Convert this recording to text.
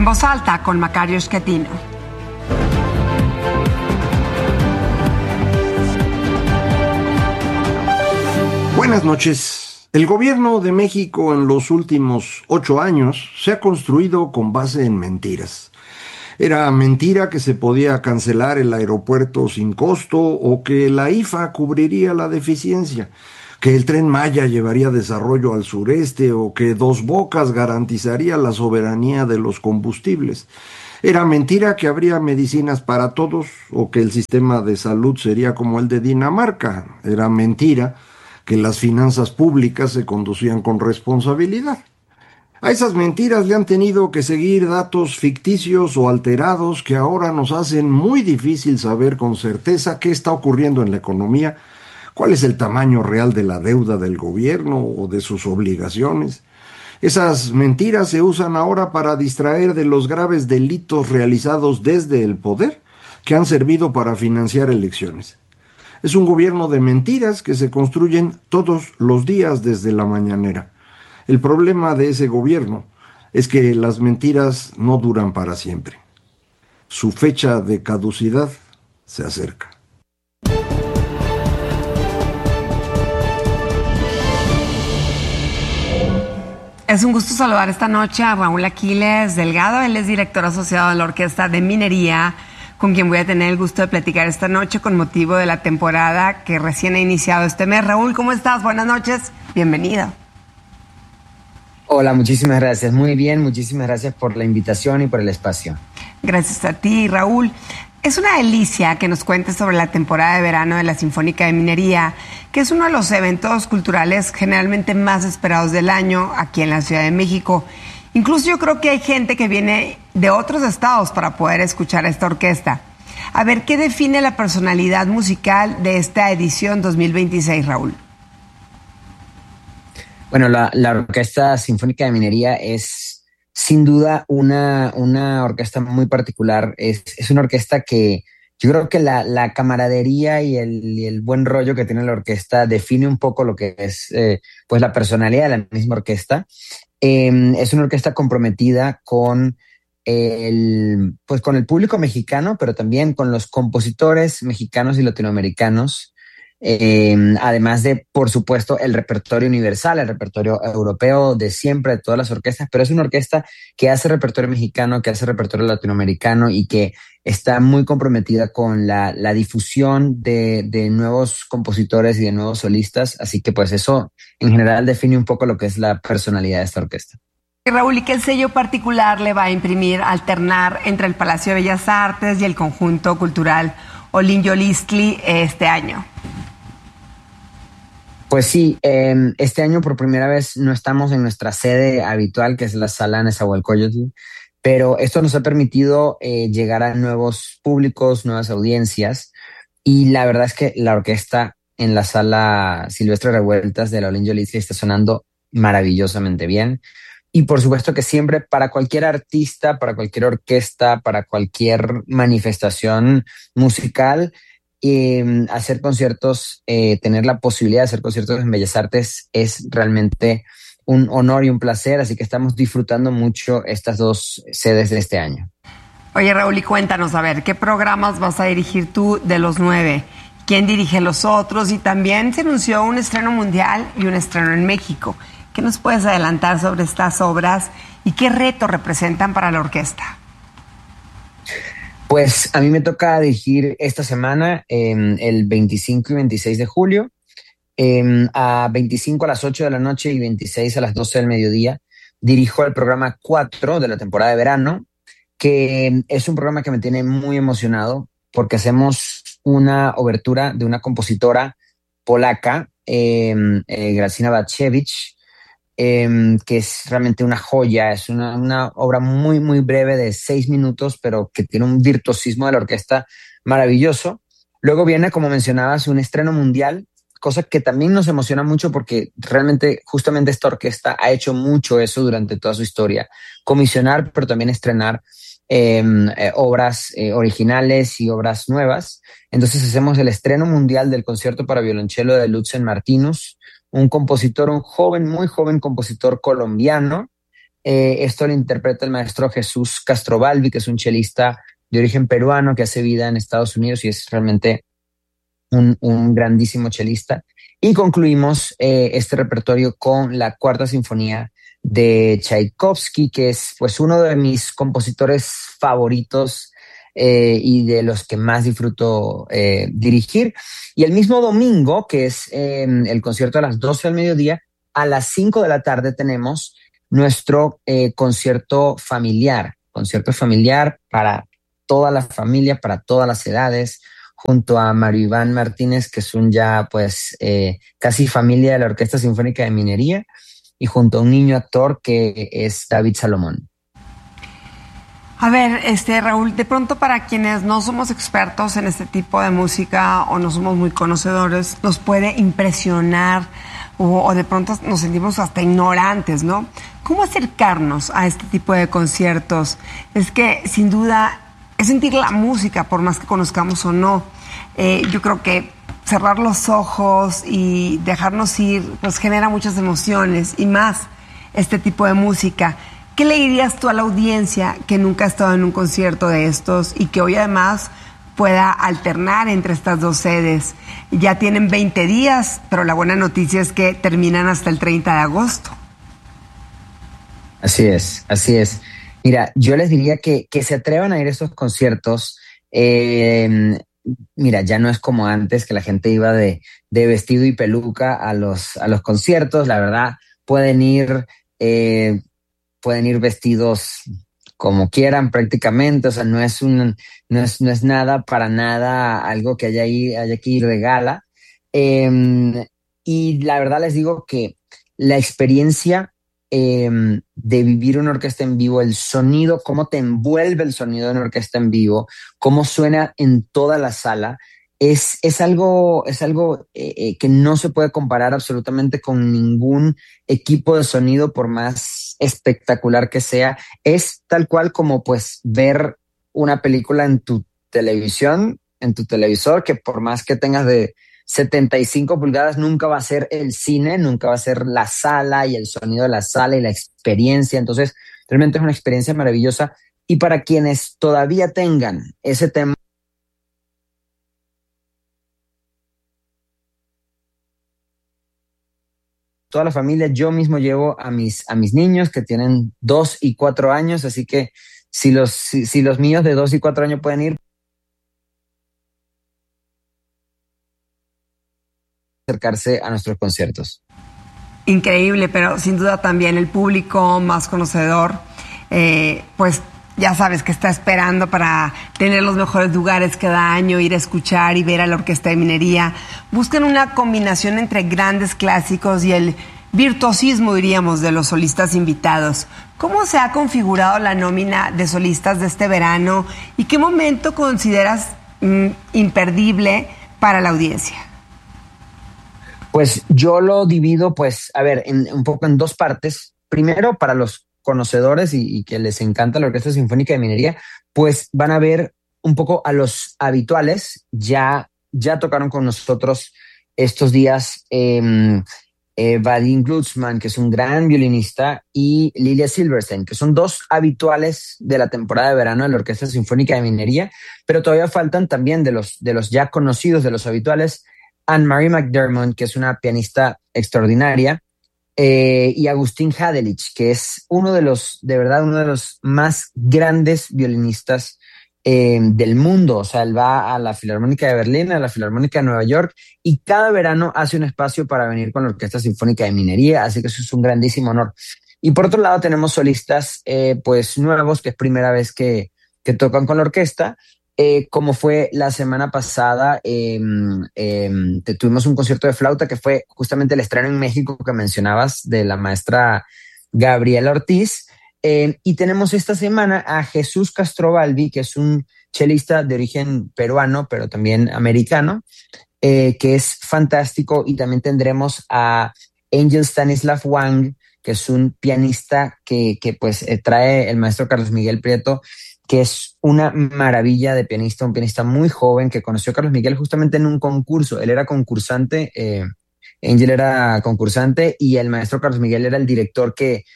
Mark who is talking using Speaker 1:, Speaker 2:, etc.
Speaker 1: Voz Alta con Macario Schettino.
Speaker 2: Buenas noches. El gobierno de México en los últimos 8 años se ha construido con base en mentiras. Era mentira que se podía cancelar el aeropuerto sin costo o que la IFA cubriría la deficiencia, que el Tren Maya llevaría desarrollo al sureste o que Dos Bocas garantizaría la soberanía de los combustibles. Era mentira que habría medicinas para todos o que el sistema de salud sería como el de Dinamarca. Era mentira que las finanzas públicas se conducían con responsabilidad. A esas mentiras le han tenido que seguir datos ficticios o alterados que ahora nos hacen muy difícil saber con certeza qué está ocurriendo en la economía, cuál es el tamaño real de la deuda del gobierno o de sus obligaciones. Esas mentiras se usan ahora para distraer de los graves delitos realizados desde el poder que han servido para financiar elecciones. Es un gobierno de mentiras que se construyen todos los días desde la mañanera. El problema de ese gobierno es que las mentiras no duran para siempre. Su fecha de caducidad se acerca.
Speaker 1: Es un gusto saludar esta noche a Raúl Aquiles Delgado. Él es director asociado de la Orquesta de Minería, con quien voy a tener el gusto de platicar esta noche con motivo de la temporada que recién ha iniciado este mes. Raúl, ¿cómo estás? Buenas noches. Bienvenido.
Speaker 3: Hola, muchísimas gracias. Muy bien, muchísimas gracias por la invitación y por el espacio.
Speaker 1: Gracias a ti, Raúl. Es una delicia que nos cuentes sobre la temporada de verano de la Sinfónica de Minería, que es uno de los eventos culturales generalmente más esperados del año aquí en la Ciudad de México. Incluso yo creo que hay gente que viene de otros estados para poder escuchar a esta orquesta. A ver, ¿qué define la personalidad musical de esta edición 2026, Raúl?
Speaker 3: Bueno, la Orquesta Sinfónica de Minería es sin duda una orquesta muy particular. Es una orquesta que yo creo que la camaradería y el buen rollo que tiene la orquesta define un poco lo que es pues la personalidad de la misma orquesta. Es una orquesta comprometida con con el público mexicano, pero también con los compositores mexicanos y latinoamericanos. Además de, por supuesto, el repertorio universal, el repertorio europeo de siempre, de todas las orquestas, pero es una orquesta que hace repertorio mexicano, que hace repertorio latinoamericano y que está muy comprometida con la difusión de nuevos compositores y de nuevos solistas, así que pues eso en general define un poco lo que es la personalidad de esta orquesta.
Speaker 1: Raúl, ¿y qué sello particular le va a imprimir alternar entre el Palacio de Bellas Artes y el Conjunto Cultural Olin-Yolistli este año?
Speaker 3: Pues sí, este año por primera vez no estamos en nuestra sede habitual, que es la Sala Nezahualcóyotl, pero esto nos ha permitido llegar a nuevos públicos, nuevas audiencias, y la verdad es que la orquesta en la Sala Silvestre Revueltas de la Olin-Yolistli está sonando maravillosamente bien. Y por supuesto que siempre para cualquier artista, para cualquier orquesta, para cualquier manifestación musical, hacer conciertos, tener la posibilidad de hacer conciertos en Bellas Artes es realmente un honor y un placer, así que estamos disfrutando mucho estas dos sedes de este año.
Speaker 1: Oye, Raúl, y cuéntanos, a ver, ¿qué programas vas a dirigir tú de los 9? ¿Quién dirige los otros? Y también se anunció un estreno mundial y un estreno en México. ¿Qué nos puedes adelantar sobre estas obras y qué reto representan para la orquesta?
Speaker 3: Pues a mí me toca dirigir esta semana, el 25 y 26 de julio, a 25 a las 8 de la noche y 26 a las 12 del mediodía. Dirijo el programa 4 de la temporada de verano, que es un programa que me tiene muy emocionado porque hacemos una obertura de una compositora polaca, Grażyna Bacewicz, que es realmente una joya. Es una obra muy, muy breve de 6 minutos, pero que tiene un virtuosismo de la orquesta maravilloso. Luego viene, como mencionabas, un estreno mundial, cosa que también nos emociona mucho porque realmente justamente esta orquesta ha hecho mucho eso durante toda su historia. Comisionar, pero también estrenar obras originales y obras nuevas. Entonces hacemos el estreno mundial del concierto para violonchelo de Lutzen Martinus, un compositor, un joven, muy joven compositor colombiano, Esto lo interpreta el maestro Jesús Castrobalvi, que es un chelista de origen peruano que hace vida en Estados Unidos y es realmente un grandísimo chelista. Y concluimos este repertorio con la Cuarta Sinfonía de Tchaikovsky, que es pues uno de mis compositores favoritos y de los que más disfruto dirigir. Y el mismo domingo, que es el concierto a las 12 del mediodía, a las 5 de la tarde tenemos nuestro concierto familiar para toda la familia, para todas las edades, junto a Mario Iván Martínez, que es un ya pues casi familia de la Orquesta Sinfónica de Minería, y junto a un niño actor que es David Salomón.
Speaker 1: A ver, Raúl, de pronto para quienes no somos expertos en este tipo de música o no somos muy conocedores, nos puede impresionar o de pronto nos sentimos hasta ignorantes, ¿no? ¿Cómo acercarnos a este tipo de conciertos? Es que sin duda es sentir la música, por más que conozcamos o no. Yo creo que cerrar los ojos y dejarnos ir, pues genera muchas emociones y más este tipo de música. ¿Qué le dirías tú a la audiencia que nunca ha estado en un concierto de estos y que hoy además pueda alternar entre estas dos sedes? Ya tienen 20 días, pero la buena noticia es que terminan hasta el 30 de agosto.
Speaker 3: Así es, así es. Mira, yo les diría que se atrevan a ir a estos conciertos. Mira, ya no es como antes que la gente iba de vestido y peluca a los conciertos. La verdad, pueden ir vestidos como quieran prácticamente. O sea, no es nada para nada algo que haya que ir de gala. Y la verdad les digo que la experiencia de vivir una orquesta en vivo, el sonido, cómo te envuelve el sonido de una orquesta en vivo, cómo suena en toda la sala, es algo que no se puede comparar absolutamente con ningún equipo de sonido, por más espectacular que sea. Es tal cual como pues ver una película en tu televisión, en tu televisor, que por más que tengas de 75 pulgadas, nunca va a ser el cine, nunca va a ser la sala y el sonido de la sala y la experiencia. Entonces, realmente es una experiencia maravillosa. Y para quienes todavía tengan ese tema, toda la familia, yo mismo llevo a mis niños que tienen 2 y 4 años, así que si los míos de 2 y 4 años pueden ir, acercarse a nuestros conciertos.
Speaker 1: Increíble, pero sin duda también el público más conocedor, pues ya sabes que está esperando para tener los mejores lugares cada año, ir a escuchar y ver a la Orquesta de Minería. Buscan una combinación entre grandes clásicos y el virtuosismo, diríamos, de los solistas invitados. ¿Cómo se ha configurado la nómina de solistas de este verano y qué momento consideras imperdible para la audiencia?
Speaker 3: Pues yo lo divido, pues, a ver, un poco en dos partes. Primero, para los conocedores y que les encanta la Orquesta Sinfónica de Minería, pues van a ver un poco a los habituales. Ya tocaron con nosotros estos días Vadim Glucksmann, que es un gran violinista, y Lilia Silverstein, que son dos habituales de la temporada de verano de la Orquesta Sinfónica de Minería, pero todavía faltan también de los ya conocidos, de los habituales, Anne-Marie McDermott, que es una pianista extraordinaria, y Agustín Hadelich, que es de verdad uno de los más grandes violinistas del mundo. O sea, él va a la Filarmónica de Berlín, a la Filarmónica de Nueva York, y cada verano hace un espacio para venir con la Orquesta Sinfónica de Minería, así que eso es un grandísimo honor. Y por otro lado tenemos solistas pues nuevos, que es primera vez que tocan con la orquesta, como fue la semana pasada. Tuvimos un concierto de flauta que fue justamente el estreno en México que mencionabas, de la maestra Gabriela Ortiz. Y tenemos esta semana a Jesús Castrobalvi, que es un chelista de origen peruano, pero también americano, que es fantástico. Y también tendremos a Angel Stanislav Wang, que es un pianista que pues trae el maestro Carlos Miguel Prieto, que es una maravilla de pianista, un pianista muy joven que conoció a Carlos Miguel justamente en un concurso. Él era concursante, Angel era concursante, y el maestro Carlos Miguel era el director que